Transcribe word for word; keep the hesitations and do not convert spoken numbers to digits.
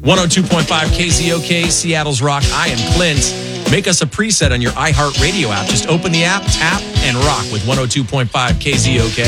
one oh two point five K Z O K, Seattle's Rock. I am Clint. Make us a preset on your iHeartRadio app. Just open the app, tap, and rock with one oh two point five K Z O K.